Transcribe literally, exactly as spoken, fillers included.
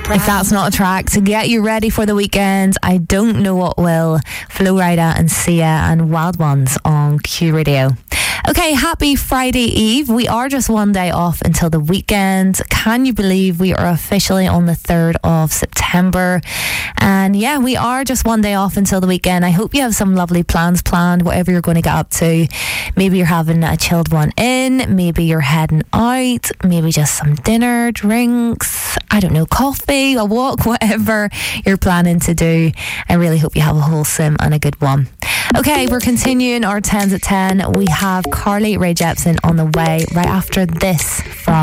If that's not a track to get you ready for the weekend, I don't know what will. Flo Rida and Sia and Wild Ones on Q Radio. Okay, happy Friday Eve. We are just one day off until the weekend. Can you believe we are officially on the third of September? And yeah, we are just one day off until the weekend. I hope you have some lovely plans planned, whatever you're going to get up to. Maybe you're having a chilled one in, maybe you're heading out, maybe just some dinner, drinks, I don't know, coffee, a walk, whatever you're planning to do. I really hope you have a wholesome and a good one. Okay, we're continuing our tens at ten. We have Carly Rae Jepsen on the way right after this from